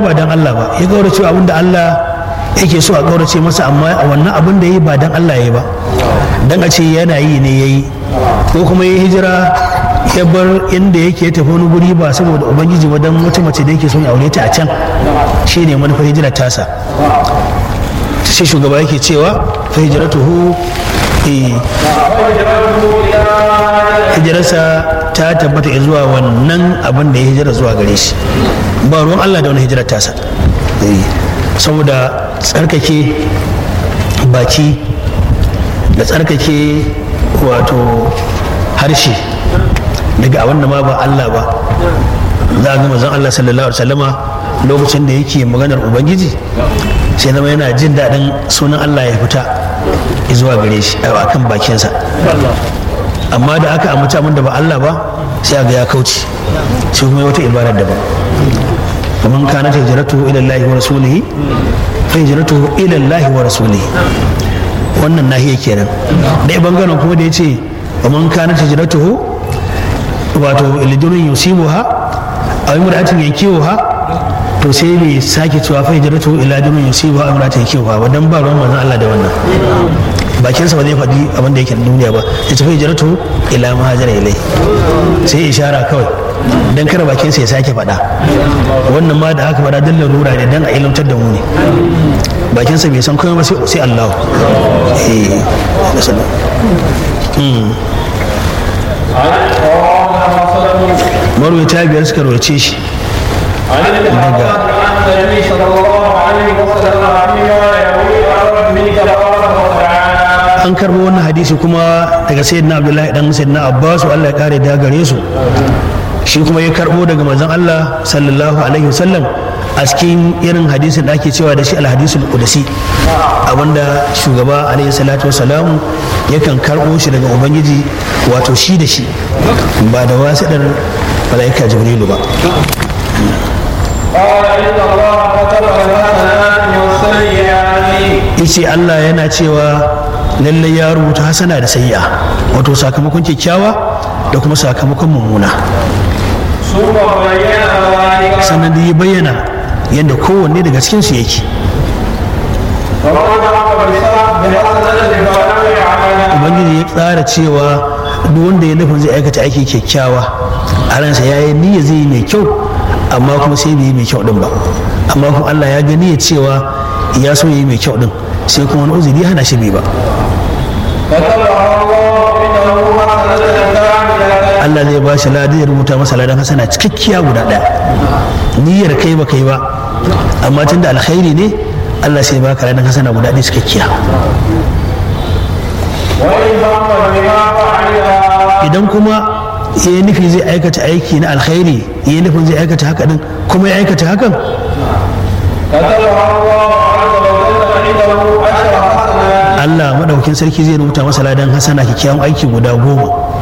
hijira ba dan Allah ba, ya kaurace abin da Allah yake so a kaurace masa, amma a wannan abin da yi ba dan Allah ya yi ba, dan a ce yana yi ne ya yi, ko kuma ya hijira ya bar inda yake ya tafi wani guri ba saboda ubangiji ba dan wata mace da yake son ya aure ta a can, shi ne manufar hijira tasa. sai shugaba yake cewa fa hijratuhu hijirarsa ta tabbata zuwa wannan abin da ya hijira zuwa gare shi, ba ruwan Allah da wani hijirar tasa, saboda tsarkake baki da tsarkake wato harshe daga abin da ma ba Allah ba. za a ga manzon Allah sallallahu alaihi wasallama lokacin da yake maganar ubangiji sai zama yana jin daɗin sunan Allah ya fita zuwa gare shi a kan bakinsa, amma da aka amince abin da ba Allah ba sai ga ya kauce, sai kuma wata ibadar daban. ومن كانت هجرته إلى الله ورسوله فهجرته إلى الله ورسوله. wannan nahiya kenan. da bangaren kuma da yace ومن كانت هجرته wato lidunin yusibuha aw imra'atin yankihuha, to sai bai sake cewa fa hijratu ila dunin yusibuha aw imra'atin yankihuha ba, dan ba ruwan manzon Allah da wannan, bakinsa ba zai faɗi abin da yake da duniya ba, ya tafi hijratu ila ma hajara ilai, sai ishara kawai dan kar bakinsa ya sake faɗa. wannan ma da aka faɗa dan larura ne, dan a ilimtar da mu ne, bakinsa bai san komai ba sai Allah. marwata biyar suka rawace shi daga an karbo wannan hadisi kuma daga sayyidina Abdullahi dan sayyidina Abbas, Allah ya kare da gare su, shi kuma ya karbo daga manzon Allah sallallahu alaihi wasallam a cikin irin hadisin da ake cewa da shi alhadisul qudsi, abinda shugaba alaihi salatu wasalam yakan karbo shi daga ubangiji, wato shi da shi ba da wasiɗar malaika jibrilu ba. yace Allah yana cewa lallai ya rubuta hasana da sayya, wato sakamakon kyakkyawa da kuma sakamakon mummuna. sannan da ya bayyana yadda kowanne daga cikinsu yake. ubangiji ya tsara cewa duk wanda ya nufin zai aikata aiki kyakkyawa a ransa ya yi niyya zai yi mai kyau, amma kuma sai bai yi mai kyau din ba, amma kuma Allah ya gani ya cewa ya so yi mai kyau din, sai kuma wani uzuri hana shi bai ba. Allah zai ba shi ladi ya rubuta masa ladan hasana cikakkiya guda ɗaya. niyyar kai ba kai ba, amma tunda alkhairi ne Allah sai baka ladan hasana guda ɗaya cikakkiya. idan kuma ya yi nufi zai aikata aiki na alkhairi, ya yi nufin zai aikata haka din kuma ya aikata hakan, Allah madaukakin sarki zai rubuta masa ladan hasana kyakkyawan aiki guda 10,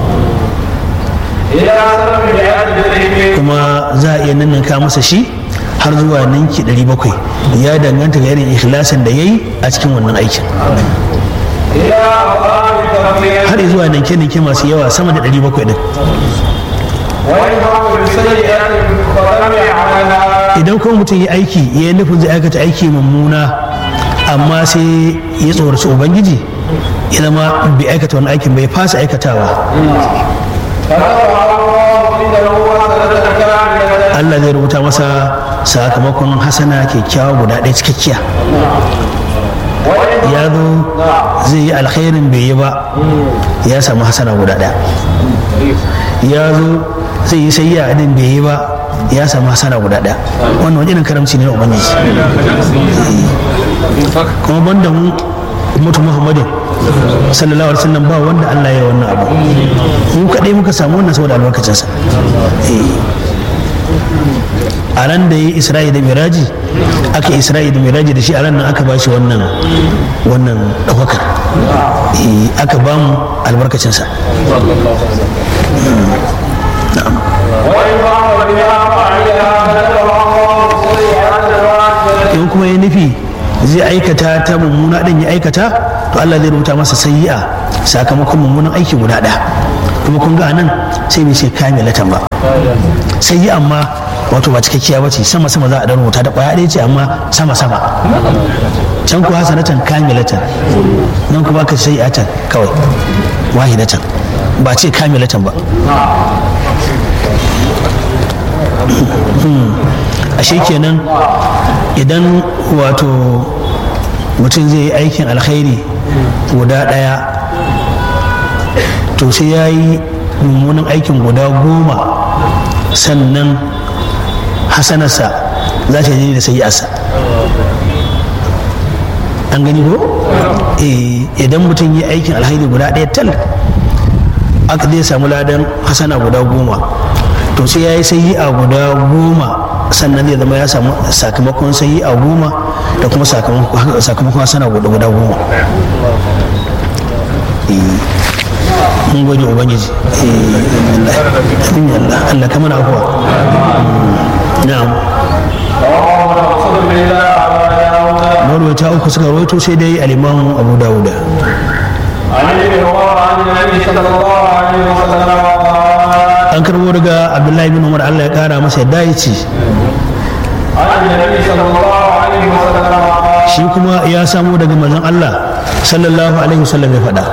kuma za a iya ninninka masa shi har zuwa ninki 700, ya danganta ga irin ikhlasin da ya yi a cikin wannan aikin, har zuwa ninke-ninke masu yawa sama da 700 din. idan kuma mutum ya aiki ya yi nufin zai aikata aiki mummuna, amma sai ya tsoraci ubangiji ya zama bai aikata wani aikin bai fasa aikatawa, Allah zai rubuta masa sakamakon hasana kyakkyawa guda ɗaya cikakkiya. ya zo zai yi alkhairin bai yi ba, ya samu hasana guda ɗaya. ya zo zai yi sayya din bai yi ba, ya samu hasana guda ɗaya. wannan wajen karamci ne na ubangiji. kuma banda mu ummatu muhammadin sallallahu alaihi wasallam ba wanda Allah ya wannan abu, mu kadai muka samu wannan saboda albarkacinsa. a ran da yi Isra'i da Miraji, aka Isra'i da Miraji da shi, a ran nan aka ba shi wannan ɗaukakar, aka ba mu albarkacinsa. in kuma ya nufi zai aikata ta mummuna ɗin ya aikata, to Allah zai rubuta masa sayyi'a sakamakon mummunan aiki guda ɗaya, kuma kun ga anan sai bai ce kamilatan ba, sai yi amma wato ba cikakkiya ba ce, sama sama za a dan rubuta da kwaya ɗaya ce amma sama sama, can ku hasanatan kamilatan, nan kuma ka sai atan kawai wahidatan, ba ce kamilatan ba. Ashe kenan idan wato mutum zai yi aikin alkhairi guda ɗaya to sai ya yi mummunan aikin guda 10 sannan hasanarsa za ta yi da sayi'arsa. An gani ko? Idan mutum yi aikin alkhairi guda ɗaya tal aka zai samu ladan hasana guda 10 to sai ya yi sayi'a guda 10 sannan zai zama ya samu sakamakon sayi'a 10 da kuma sakamakon hasana guda 10. Mun gode ubangiji. Allah kamar afuwa. Na'am. Marwata uku suka rawaito sai dai al-Imam Abu Dawud. An karbo daga Abdullahi bin Umar, Allah ya kara masa yadda ya ce shi kuma ya samo daga manzon Allah sallallahu alaihi wasallam ya faɗa,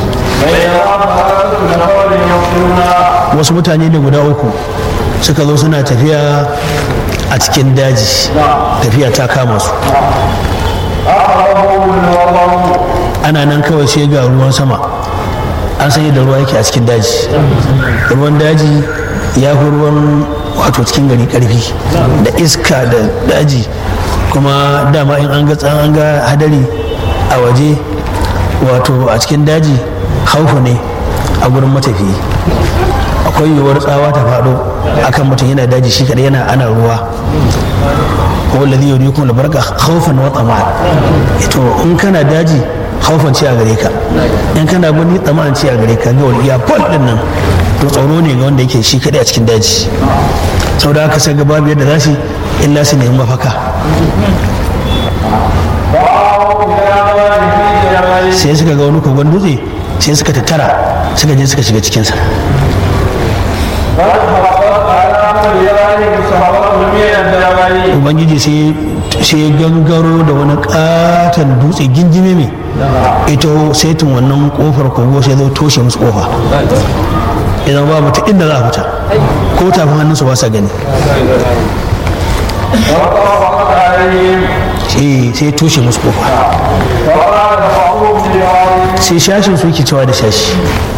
wasu mutane da guda uku suka zo suna tafiya a cikin daji, tafiya ta kama su, ana nan kawai sai ga ruwan sama, an sanya da ruwa yake a cikin daji, ruwan daji ya fi ruwan wato cikin gari karfi da iska da daji, kuma dama in an ga hadari a waje wato a cikin daji haufu ne a gurin matafiyi, akwai yiwuwar tsawa ta faɗo akan mutum yana daji shi kadai yana ana ruwa, ko ladhi yurikum albarqa khawfan wa tama'an. To in kana daji haufan ce a gare ka, in kana gani tsama'an ce a gare ka, ga wani iya pol din nan to tsoro ne ga wanda yake shi kadai a cikin daji. Saboda haka sai ga babu yadda za su illa su nemi mafaka, sai suka ga wani kogon dutse sai suka tattara suka je suka shiga cikinsa. Ubangiji sai gangaro da wani katon dutse gingime mai ita saitin wannan kofar kogo sai zo toshe musu kofa, idan ba mutu inda za a fita ko tafin hannunsu ba sa gani, sai toshe musu kofa, sai shashin su ke cewa da shashi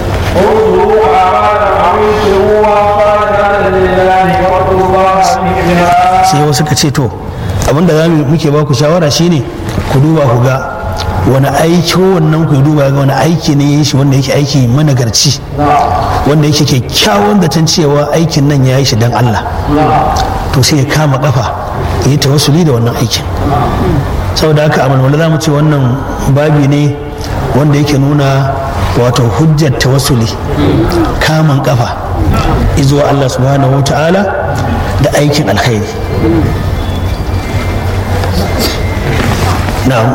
sai wasu ka ce to abinda za mu muke ba ku shawara shine ku duba ku ga wani aiki wannan ku duba ga wani aiki ne yayi shi wanda yake aiki managarci, wanda yake kyakkyawan da tan cewa aikin nan ya yi shi dan Allah, to sai ya kama kafa ya yi tawassuli da wannan aikin. Saboda haka amal wanda za mu ce wannan babi ne wanda yake nuna wato hujjar tawassuli, kaman kafa izuwa Allah subhanahu wa ta'ala da aikin alkhairi. Na'am,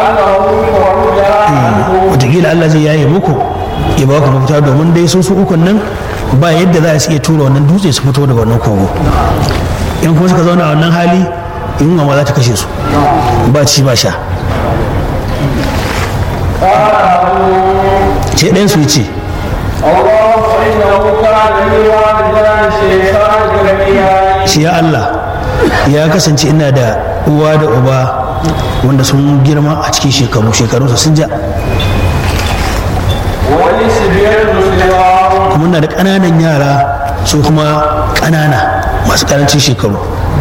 wataƙila Allah zai yaye muku ya ba ku mafita, domin dai sun su ukun nan ba yadda za su iya tura wannan dutse su fito daga wannan kogo, in kuma suka zauna a wannan hali yunwa ma za ta kashe su, ba ci ba sha. ce ɗayan su ce shi ya Allah ya kasance ina da uwa da uba wanda sun girma a cikin shekarunsa sun ja, kuma na da ƙananan yara su kuma ƙanana masu ƙarancin shekaru,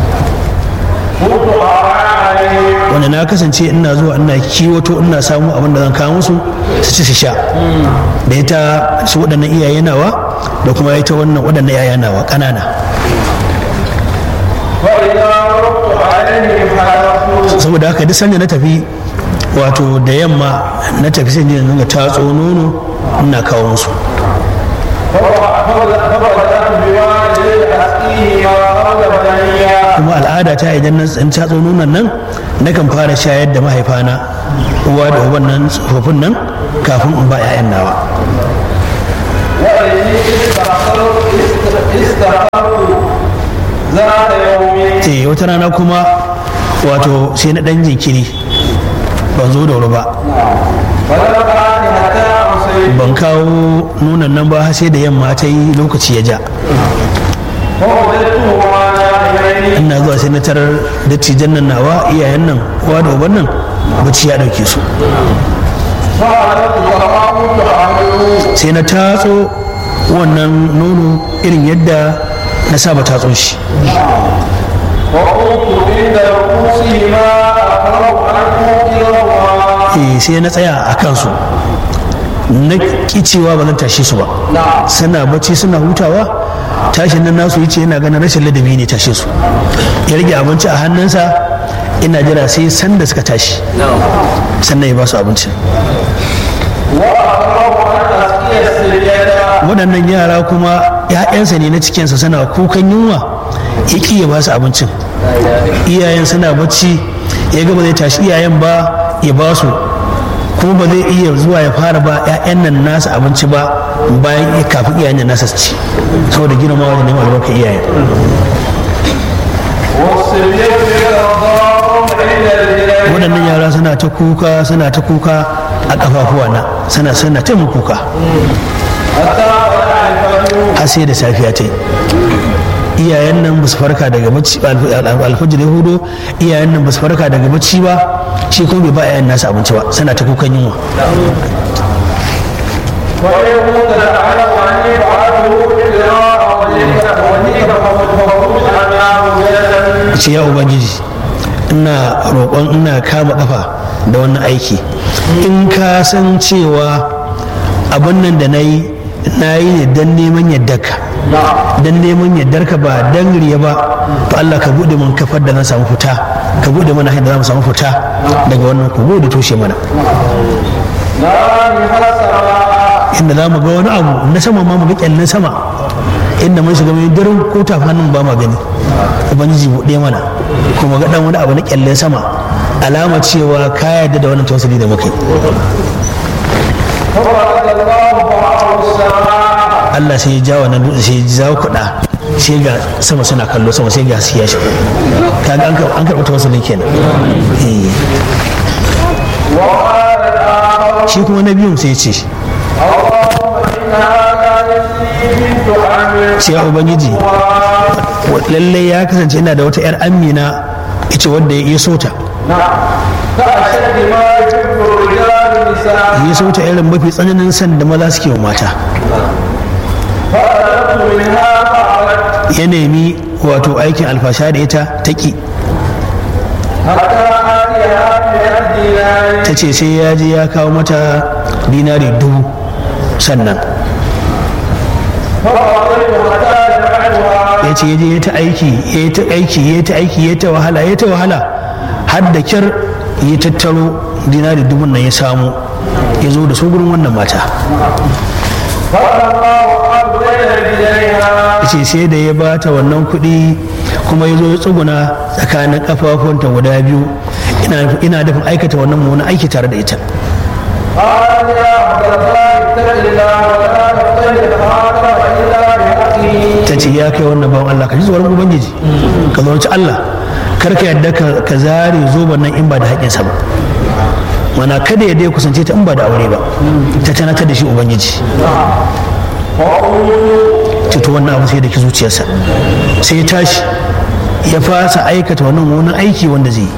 wanda na kasance ina zuwa ina kiwato ina samu abin da zan kawo musu su ci su sha, da ita su waɗannan iyaye nawa da kuma ita wannan waɗannan iyaye nawa ƙanana. Saboda haka duk sanda na tafi wato da yamma na tafi sai ne ga tatso nono ina kawo musu. Kuma al'ada ta idan na tatso nonon nan nakan fara shayar da mahaifana uwa da uban nan tsofaffin nan kafin in ba 'ya'yan nawa. wata rana kuma wato sai na ɗan jinkiri ban zo da wuri ba ban kawo nunan nan ba sai da yamma ta yi lokaci ya ja ina zuwa sai na tarar dattijan nan nawa iyayen nan uwa da uban nan bacci ya dauke su sai na tatso wannan nono irin yadda na saba tatson shi sai na tsaya a kansu na kicewa ba zan tashe su ba suna bacci suna hutawa tashin nan nasu yace yana ganin rashin ladabi ne tashe su ya rage abinci a hannunsa ina jira sai sanda suka tashi sannan ya ba su abincin waɗannan yara kuma ‘ya'yansa ne na cikinsa suna kukan yunwa ya ƙi ya ba su abincin iyayen suna bacci ya gaba zai tashi iyayen ba ya ba su kuma ba zai iya zuwa ya fara ba 'ya'yan nan nasa abinci ba bayan ya kafin iyayen nan nasa ci saboda girmamawa da neman albarkar iyayen waɗannan yara suna ta kuka a ƙafafuwa na suna ta kuka har sai da safiya ta yi iyayen nan ba su farka daga bacci alfajir hudu iyayen nan ba su farka daga bacci ba shi kuma bai ba 'ya'yan nasa abinci ba suna ta kukan yunwa ce ya ubangiji ina roƙon ina kama kafa da wannan aiki in ka san cewa abin nan da na yi ne don neman yardarka don neman yardarka ba don riya ba to Allah ka buɗe mun kafar da na samu fita ka buɗe mana hanyar da za mu samu fita daga wannan kogo da toshe mana inda za mu ga wani abu na sama ma mu ga kyallin sama inda mun shiga mai daren ko tafanin ba ma gani ubangiji buɗe mana kuma ga dan wani abu na kyallin sama alama cewa ka yarda da wannan tawassuli da muka yi Allah sai ya jawo nan dutse sai ya jawo kuɗa sai ga sama suna kallo sama sai ga su ya shigo kaga an karɓi tawassulin kenan shi kuma na biyun sai ce sai ya ubangiji lallai ya kasance yana da wata 'yar amina ita wadda ya so ta ya so ta irin mafi tsananin san da maza suke wa mata ya nemi wato aikin alfasha da ita ta ƙi ta ce sai ya je ya kawo mata dinari 1000 sannan ya ce ya je ya ta aiki ya ta wahala har da kyar ya tattaro dinari 1000 nan ya samu ya zo da su gurin wannan mata ce sai da ya bata wannan kuɗi kuma ya zo ya tsuguna tsakanin kafafunta guda biyu ina dafin aikata wannan mummunan aiki tare da ita ta ce ya kai wannan bawan Allah ka ji tsoron ubangiji ka zaurci Allah kar ka yadda ka zare zoban nan in ba da haƙƙinsa ba mana kada ya dai kusance ta in ba da aure ba ta tanatar da shi ubangiji to wannan abu sai da ki zuciyarsa sai ya tashi ya fasa aikata wannan wani aiki wanda zai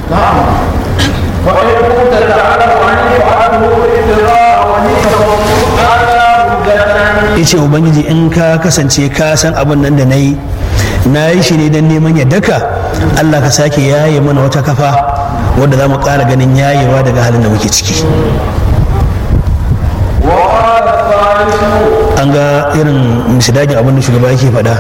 yi ce ubangiji in ka kasance ka san abin nan da na yi shi ne don neman yardaka Allah ka sake yaye mana wata kafa wadda za mu ƙara ganin yayewa daga halin da muke ciki an ga irin misidagin abin da shugaba yake faɗa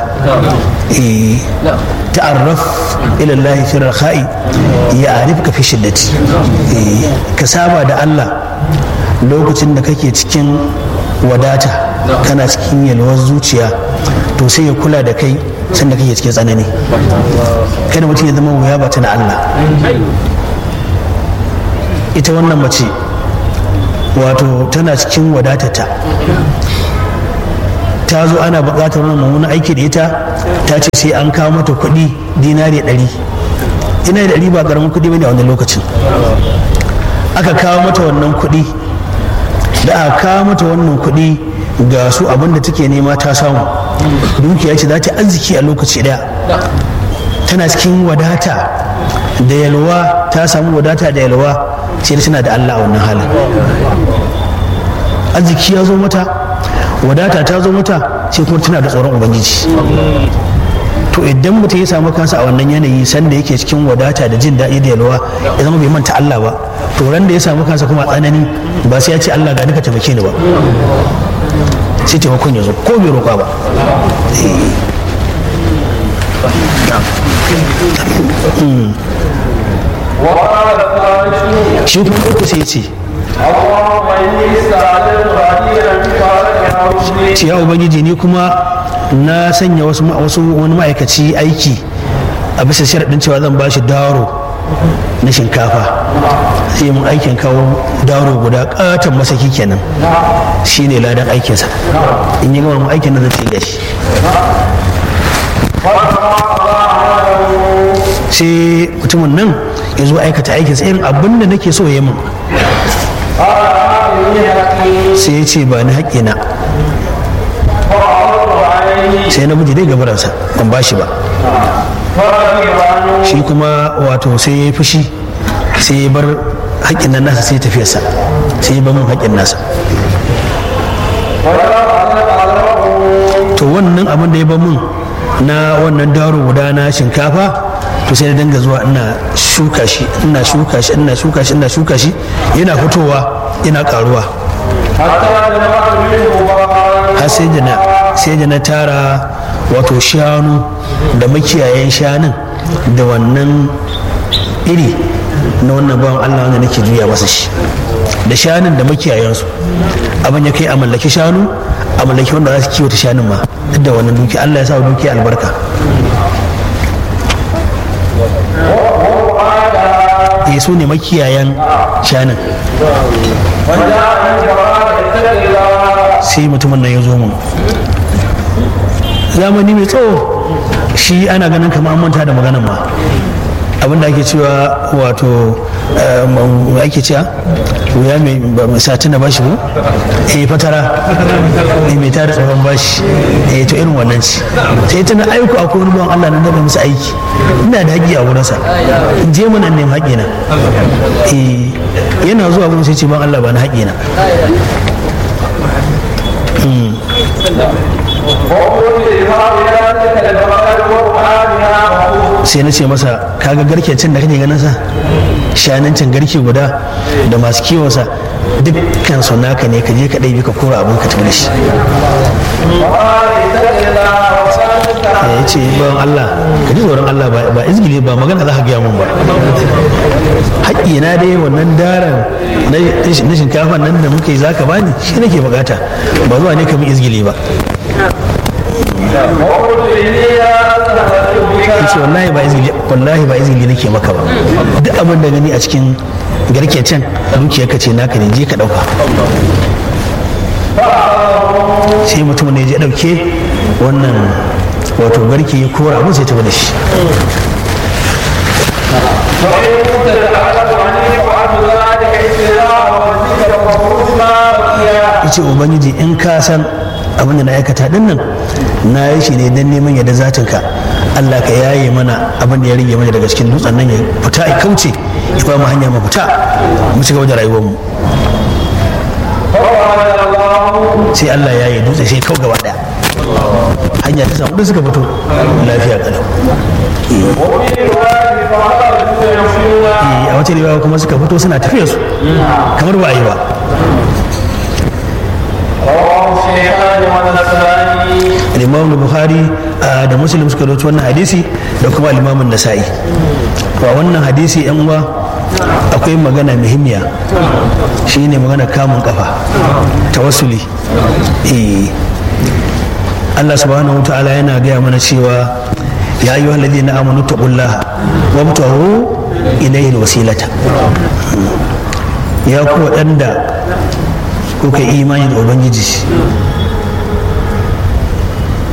ta'arraf ila Allah fi rakha'i ya arifka fi shiddati ka saba da Allah lokacin da kake cikin wadata kana cikin yalwar zuciya to sai ya kula da kai sanda kake cikin tsanani kada mutum ya zama wuya ba ta na Allah ita wannan mace wato tana cikin wadatata ta zo ana buƙatar wannan mummunan aiki da ita, ta ce sai an kawo mata kuɗi dinari 100. Dinari 100 ba ƙaramin kuɗi bane a wannan lokacin. Aka kawo mata wannan kuɗi, da aka kawo mata wannan kuɗi ga su abin da take nema ta samu. Dukiya ce za ta arziki a lokaci ɗaya, tana cikin wadata da yalwa, ta samu wadata da yalwa, sai tana da Allah a wannan halin. Arziki ya zo mata, wadata ta zo mata, sai kuma tana da tsoron ubangiji. To idan mutum ya samu kansa a wannan yanayi sanda yake cikin wadata da jin daɗi da yalwa, ya zama bai manta Allah ba, to ran da ya samu kansa kuma tsanani, ba sai ya ce Allah ga duka taimake ni ba, sai taimakon ya zo ko bai roƙa ba. Shi kuma uku sai ce ya ubangiji ni kuma na sanya wani ma'aikaci aiki a bisa sharaɗin cewa zan ba shi daro na shinkafa, sai mun aikin kawo daro guda katon masaki kenan, shi ne ladan aikinsa. In yi gama aikin nan zai gashi. Sai mutumin nan ya zo aikata aikinsa irin abin da nake so ya min, sai ya ce ba ni haƙƙina. Sai na miji dai gabaransa ban ba shi ba. Shi kuma wato sai ya yi fushi, sai ya bar haƙƙin nan nasa, sai ya tafiyarsa, sai ya bar min haƙƙin nasa. To wannan abin da ya bar min na wannan daro guda na shinkafa, to sai na dinga zuwa ina shuka shi, ina shuka shi, ina shuka shi, ina shuka shi, yana fitowa yana karuwa, har sai da na tara wato shanu da makiyayen shanun da wannan iri na wannan bawan Allah wanda nake juya masa shi, da shanun da makiyayensu. Abin ya kai a mallaki shanu, a mallaki wanda za su kiwata shanun ma, duk da wannan duki. Allah ya sa duki albarka. Su ne makiyayan shanun. Sai mutumin nan ya zo mun, zamani mai tsawo, shi ana ganin kamar an manta da maganan ma. Abinda ake cewa wato ake cewa wuya mai sati na bashi ko fatara mai tada tsohon bashi, to irin wannan ci. Sai tana aiko a wani bawan Allah nan da musu aiki, ina da haƙƙi a wurinsa, in je mana neman haƙƙi na. Yana zuwa gurin sai ce ban Allah ba na haƙƙi na. Sai na ce masa, kaga garke can da kake ganin sa, shanin can garke guda da masu kiwonsa dukkan su naka ne, ka je ka ɗaibi ka kora abin ka tafi shi. Ya ce bawan Allah ka ji tsoron Allah, ba izgili ba magana za ka gaya mun ba. Haƙƙi na dai wannan daren na shinkafa nan da muke za ka bani, shi nake bukata, ba zuwa ne kamar izgili ba. Ce wallahi ba izgili nake maka ba, duk abin da gani a cikin garke can dukiyar ka ce naka ne, je ka ɗauka. Sai mutum ne ya ɗauke wannan wato garke ya kora abin sai ta da shi. Yace ubangiji in ka san abin da na aikata din nan na yi shi ne don neman yadda zatinka, Allah ka yaye mana abin da ya rage mana daga cikin dutsen nan, ya fita ya kauce, ya ba mu hanya mu fita mu ci gaba da rayuwar mu. Sai Allah ya yi dutse sai kau gaba daya, hanya ta samu suka fito lafiya kalau. A wata riwaya kuma suka fito suna tafiya su kamar ba a yi ba. Imam Bukhari da Muslim suka rawaito wannan hadisi da kuma Imam Nasa'i. Wa wannan hadisi yan uwa akwai magana muhimmiya, shine magana kamun kafa, tawassuli. Allah subhanahu wa ta'ala yana gaya mana cewa ya ayyuhal ladina amanu taqullaha wabtahu ilayhi alwasilata. Ya ku waɗanda kuka imani da Ubangiji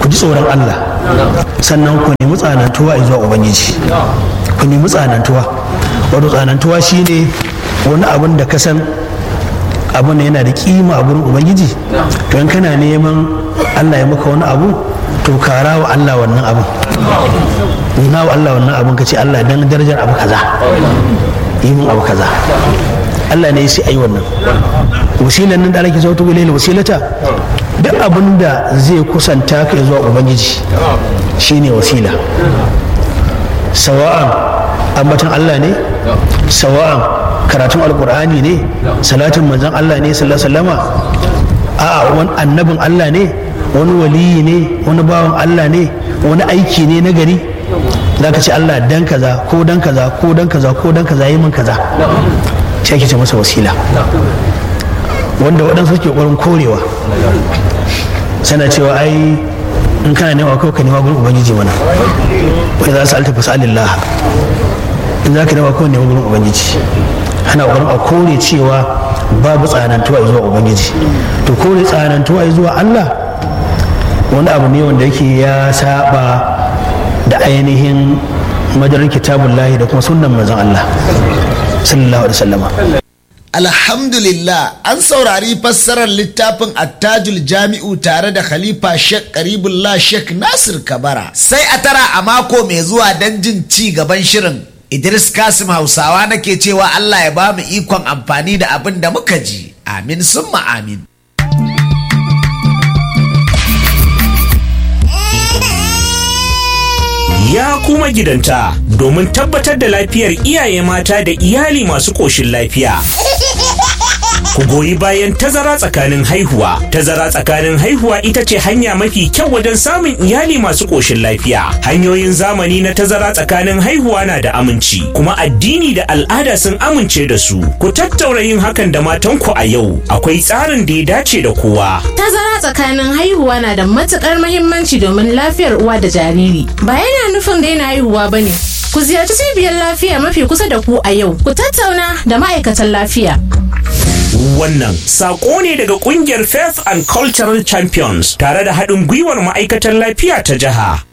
ku ji tsoron Allah sannan ku nemi tsanantuwa zuwa ubangiji ku nemi tsanantuwa wato tsanantuwa shine wani abin da ka san abin da yana da kima a gurin ubangiji to in kana neman Allah ya maka wani abu to kara wa Allah wannan abin nuna wa Allah wannan abin ka ce Allah dan darajar abu kaza yi mun abu kaza Allah ne sai ayi wannan wasilan nan da ake sautu bilal wasilata duk abin da zai kusanta ka zuwa ubangiji shine wasila sawa'an ambatan Allah ne sawa'an karatun alkur'ani ne salatin manzon Allah ne sallallahu alaihi wasallama a'a wani annabin Allah ne wani waliyi ne wani bawan Allah ne wani aiki ne na gari za ka ce Allah dan kaza ko dan kaza ko dan kaza ko dan kaza yi min kaza shi ake ce masa wasila wanda waɗansu suke ƙwarin korewa sana cewa ai in kana nema kawai ka nema gurin ubangiji mana wai za su alta fasalillah in za ka nema kawai nema gurin ubangiji ana ƙwarin a kore cewa babu tsanantuwa zuwa ubangiji to kore tsanantuwa zuwa Allah wani abu ne wanda yake ya saba da ainihin madarar kitabun lahi da kuma sunan manzon Allah sallallahu alaihi wasallama. Alhamdulillah an saurari fassarar littafin Attajul Jami'u tare da Khalifa Sheikh Karibullah Sheikh Nasir Kabara. Sai a tara a mako mai zuwa don jin ci gaban shirin. Idris Kasim Hausawa nake cewa Allah ya ba mu ikon amfani da abin da muka ji. Amin summa amin. Ya kuma gidanta domin tabbatar da lafiyar iyaye mata da iyali masu ƙoshin lafiya. Ku goyi bayan tazara tsakanin haihuwa. Tazara tsakanin haihuwa ita ce hanya mafi kyau wajen samun iyali masu ƙoshin lafiya. Hanyoyin zamani na tazara tsakanin haihuwa na da aminci, kuma addini da al'ada sun amince da su. Ku tattaura yin hakan da matanku a yau. Akwai tsarin da ya dace da kowa. Tazara tsakanin haihuwa na da matuƙar muhimmanci domin lafiyar uwa da jariri. Ba yana nufin daina haihuwa ba ne. Ku ziyarci cibiyar lafiya mafi kusa da ku a yau. Ku tattauna da ma'aikatan lafiya. Wannan saƙo ne daga ƙungiyar Faith and Cultural Champions tare da haɗin gwiwar ma'aikatar lafiya ta jiha.